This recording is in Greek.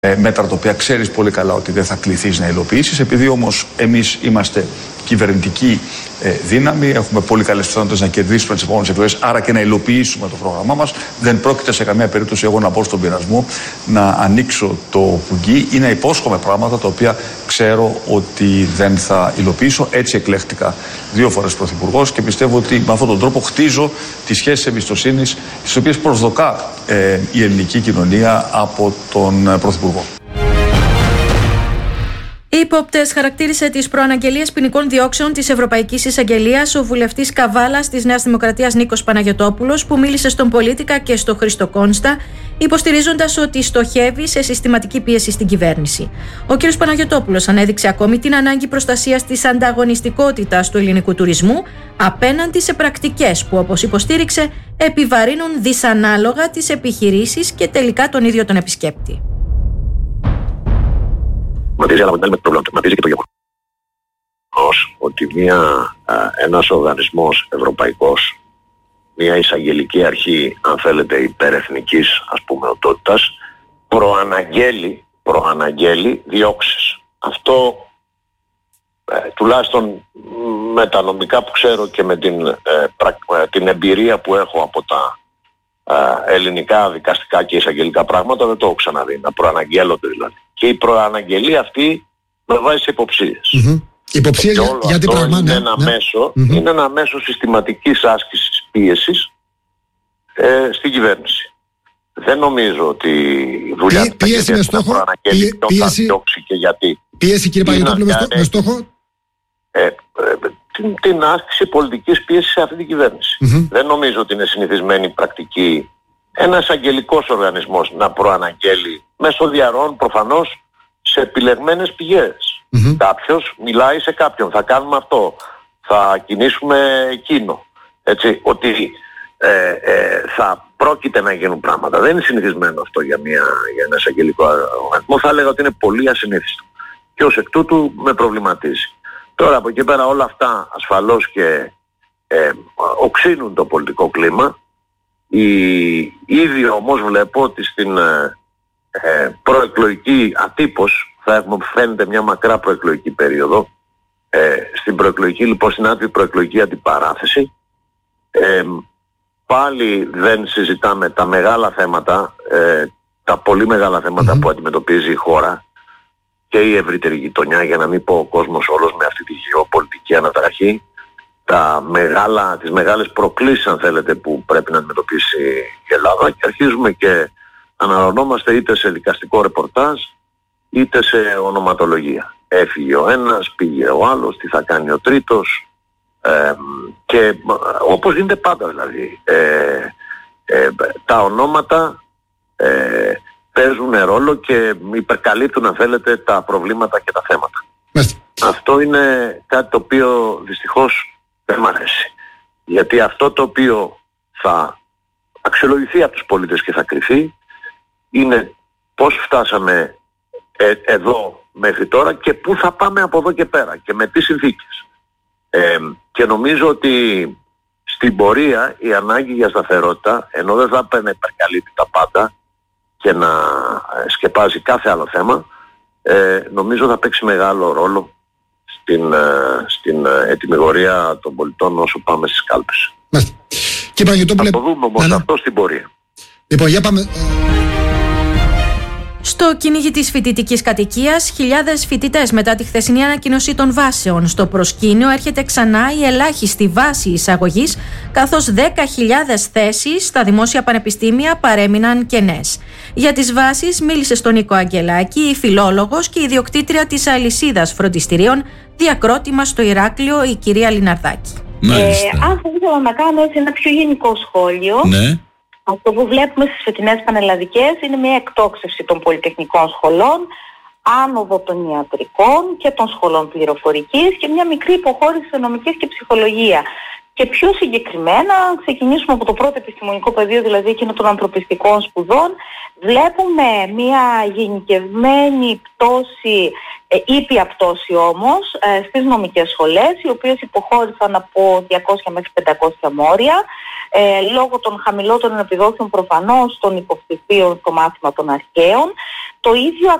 μέτρα τα οποία ξέρεις πολύ καλά ότι δεν θα κληθείς να υλοποιήσεις. Επειδή όμως εμείς είμαστε κυβερνητική δύναμη, έχουμε πολύ καλές πιθανότητες να κερδίσουμε τις επόμενες εκλογές, άρα και να υλοποιήσουμε το πρόγραμμά μας. Δεν πρόκειται σε καμία περίπτωση εγώ να μπω στον πειρασμό να ανοίξω το κουγκί ή να υπόσχομαι πράγματα τα οποία ξέρω ότι δεν θα υλοποιήσω. Έτσι εκλέχτηκα 2 φορές πρωθυπουργός και πιστεύω ότι με αυτόν τον τρόπο χτίζω τις σχέσεις εμπιστοσύνης τις οποίες προσδοκά η ελληνική κοινωνία από τον πρωθυπουργό. Οι υπόπτες χαρακτήρισε τις προαναγγελίες ποινικών διώξεων της Ευρωπαϊκής Εισαγγελίας ο βουλευτής Καβάλας της Νέας Δημοκρατίας Νίκος Παναγιωτόπουλος, που μίλησε στον Πολίτικα και στο Χρήστο Κόνστα, υποστηρίζοντας ότι στοχεύει σε συστηματική πίεση στην κυβέρνηση. Ο κ. Παναγιωτόπουλος ανέδειξε ακόμη την ανάγκη προστασίας της ανταγωνιστικότητας του ελληνικού τουρισμού απέναντι σε πρακτικές που, όπως υποστήριξε, επιβαρύνουν δυσανάλογα τις επιχειρήσεις και τελικά τον ίδιο τον επισκέπτη. Ματίζει, αλλά με πρόβλημα. Ματίζει και το γεγονός ότι ένας οργανισμός ευρωπαϊκός, μια εισαγγελική αρχή, αν θέλετε, υπερεθνικής οντότητας, προαναγγέλει διώξεις. Αυτό τουλάχιστον με τα νομικά που ξέρω και με την εμπειρία που έχω από τα ελληνικά δικαστικά και εισαγγελικά πράγματα, δεν το έχω ξαναδεί, να προαναγγέλλονται δηλαδή. Και η προαναγγελία αυτή με βάζει σε υποψίες. Υποψίες για τι πράγμα? Είναι ένα μέσο συστηματικής άσκησης πίεσης στην κυβέρνηση. Δεν νομίζω ότι η δουλειά του πίεση με στόχο, διώξει και γιατί. Πίεση, κύριε Παναγιωτόπουλο, με στόχο την άσκηση πολιτικής πίεσης σε αυτή την κυβέρνηση. Δεν νομίζω ότι είναι συνηθισμένη πρακτική ένας αγγελικός οργανισμός να προαναγγέλει μέσω διαρροών προφανώς σε επιλεγμένες πηγές. Κάποιος μιλάει σε κάποιον, θα κάνουμε αυτό, θα κινήσουμε εκείνο. Έτσι, ότι θα πρόκειται να γίνουν πράγματα. Δεν είναι συνηθισμένο αυτό για ένα εισαγγελικό οργανισμό. Θα έλεγα ότι είναι πολύ ασυνήθιστο. Και ως εκ τούτου με προβληματίζει. Τώρα από εκεί πέρα όλα αυτά ασφαλώς και οξύνουν το πολιτικό κλίμα. Ήδη όμως βλέπω ότι στην προεκλογική ατύπως θα έχουμε, φαίνεται, μια μακρά προεκλογική περίοδο. Στην προεκλογική, λοιπόν, στην άτυπη προεκλογική αντιπαράθεση πάλι δεν συζητάμε τα μεγάλα θέματα, τα πολύ μεγάλα θέματα που αντιμετωπίζει η χώρα και η ευρύτερη γειτονιά, για να μην πω ο κόσμος όλος, με αυτή τη γεωπολιτική αναταραχή, τις μεγάλες προκλήσεις, αν θέλετε, που πρέπει να αντιμετωπίσει η Ελλάδα, και αρχίζουμε και αναρωτόμαστε είτε σε δικαστικό ρεπορτάζ είτε σε ονοματολογία. Έφυγε ο ένας, πήγε ο άλλος, τι θα κάνει ο τρίτος, και όπως γίνεται πάντα δηλαδή, τα ονόματα παίζουν ρόλο και υπερκαλύπτουν, αν θέλετε, τα προβλήματα και τα θέματα. Αυτό είναι κάτι το οποίο δυστυχώς δεν μ' αρέσει. Γιατί αυτό το οποίο θα αξιολογηθεί από τους πολίτες και θα κριθεί είναι πώς φτάσαμε εδώ μέχρι τώρα και πού θα πάμε από εδώ και πέρα και με τι συνθήκες. Και νομίζω ότι στην πορεία η ανάγκη για σταθερότητα, ενώ δεν θα έπαιρνε να υπερκαλύπτει τα πάντα και να σκεπάζει κάθε άλλο θέμα, νομίζω θα παίξει μεγάλο ρόλο στην ετυμηγορία των πολιτών όσο πάμε στις κάλπες. Θα το δούμε όμως αυτό στην πορεία. Λοιπόν, για πάμε. Στο κυνήγι της φοιτητικής κατοικίας, χιλιάδες φοιτητές μετά τη χθεσινή ανακοίνωση των βάσεων. Στο προσκήνιο έρχεται ξανά η ελάχιστη βάση εισαγωγής, καθώς 10.000 θέσεις στα δημόσια πανεπιστήμια παρέμειναν κενές. Για τις βάσεις μίλησε στον Νίκο Αγγελάκη, η φιλόλογος και ιδιοκτήτρια της αλυσίδας φροντιστηρίων Διακρότημα στο Ηράκλειο, η κυρία Λιναρδάκη. Αν θα ήθελα να κάνω έτσι ένα πιο γενικό σχόλιο. Ναι. Αυτό που βλέπουμε στις φετινές πανελλαδικές είναι μια εκτόξευση των πολυτεχνικών σχολών, άνοδο των ιατρικών και των σχολών πληροφορικής και μια μικρή υποχώρηση σε νομικές και ψυχολογία. Και πιο συγκεκριμένα, αν ξεκινήσουμε από το πρώτο επιστημονικό πεδίο, δηλαδή εκείνο των ανθρωπιστικών σπουδών, βλέπουμε μια γενικευμένη πτώση, ήπια πτώση όμως, στις νομικές σχολές, οι οποίες υποχώρησαν από 200 μέχρι 500 μόρια, λόγω των χαμηλότερων επιδόσεων προφανώς των υποψηφίων στο μάθημα των αρχαίων. το ίδιο